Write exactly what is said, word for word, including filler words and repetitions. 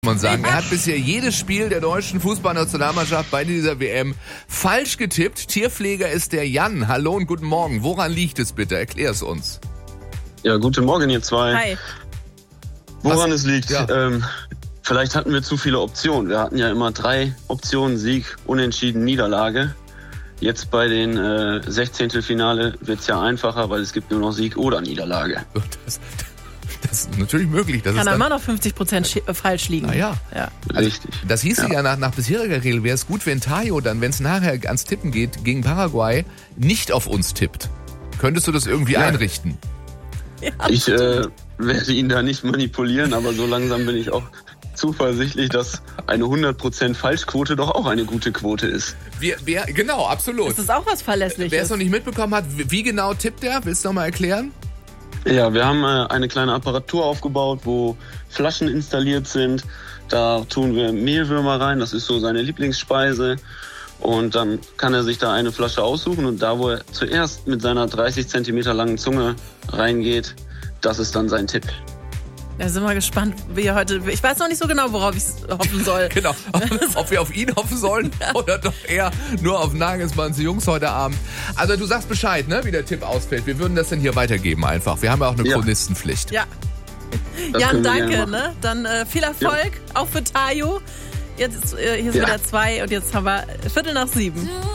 Man sagen. Er hat bisher jedes Spiel der deutschen Fußballnationalmannschaft bei dieser W M falsch getippt. Tierpfleger ist der Jan. Hallo und guten Morgen. Woran liegt es bitte? Erklär es uns. Ja, guten Morgen, ihr zwei. Hi. Woran Was? es liegt? Ja. Ähm, vielleicht hatten wir zu viele Optionen. Wir hatten ja immer drei Optionen: Sieg, Unentschieden, Niederlage. Jetzt bei den äh, Sechzehntelfinale wird es ja einfacher, weil es gibt nur noch Sieg oder Niederlage. Das, das ist natürlich möglich. Das Kann ist da dann, immer noch fünfzig Prozent schi- falsch liegen. na ja. Ja. Richtig. Das hieße ja, Ja. nach, nach bisheriger Regel wäre es gut, wenn Tayo dann, wenn es nachher ans Tippen geht, gegen Paraguay nicht auf uns tippt. Könntest du das irgendwie Ja. einrichten? Ja. Ich äh, werde ihn da nicht manipulieren, aber so langsam bin ich auch zuversichtlich, dass eine hundert Prozent Falschquote doch auch eine gute Quote ist. Wir, wer, genau, absolut. Das ist auch was Verlässliches. Wer es noch nicht mitbekommen hat, wie wie genau tippt er? Willst du noch mal erklären? Ja, wir haben äh, eine kleine Apparatur aufgebaut, wo Flaschen installiert sind. Da tun wir Mehlwürmer rein, das ist so seine Lieblingsspeise. Und dann kann er sich da eine Flasche aussuchen und da, wo er zuerst mit seiner dreißig Zentimeter langen Zunge reingeht, das ist dann sein Tipp. Da sind wir gespannt, wie er heute... Ich weiß noch nicht so genau, worauf ich hoffen soll. Genau. Ob wir auf ihn hoffen sollen oder doch eher nur auf Nagelsmanns Jungs heute Abend. Also du sagst Bescheid, ne, wie der Tipp ausfällt. Wir würden das dann hier weitergeben einfach. Wir haben ja auch eine Ja. Chronistenpflicht. Ja. Das Jan, können wir gerne danke. machen. Ne? Dann äh, viel Erfolg, auch für Tayo. Jetzt, äh, hier sind Ja. wieder zwei und jetzt haben wir Viertel nach sieben.